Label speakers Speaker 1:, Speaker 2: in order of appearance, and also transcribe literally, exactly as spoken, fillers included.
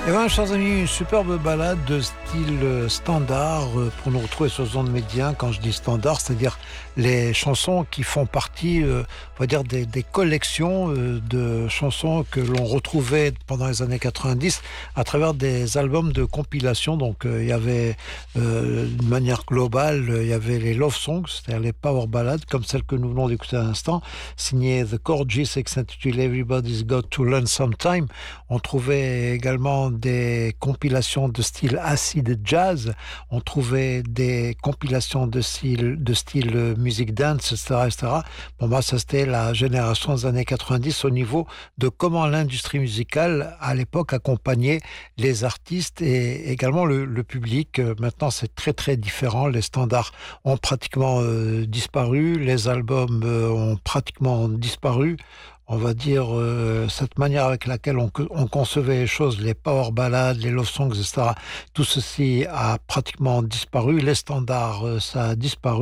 Speaker 1: Et voilà, chers amis, une superbe balade de style euh, standard euh, pour nous retrouver sur Zone Média. Quand je dis standard, c'est-à-dire les chansons qui font partie, euh, on va dire, des, des collections euh, de chansons que l'on retrouvait pendant les années quatre-vingt-dix à travers des albums de compilation. Donc, euh, il y avait, euh, d'une manière globale, euh, il y avait les love songs, c'est-à-dire les power ballads, comme celle que nous venons d'écouter à l'instant, signée The Corgis et qui s'intitule Everybody's Got to Learn Sometime. On trouvait également des compilations de style acid jazz, on trouvait des compilations de style, de style music dance, et cetera, et cetera. Bon, bah, ça c'était la génération des années quatre-vingt-dix au niveau de comment l'industrie musicale, à l'époque, accompagnait les artistes et également le, le public. Maintenant, c'est très, très différent. Les standards ont pratiquement euh, disparu, les albums euh, ont pratiquement disparu. On va dire, euh, cette manière avec laquelle on, on concevait les choses, les power ballads, les love songs, et cetera, tout ceci a pratiquement disparu. Les standards, euh, ça a disparu.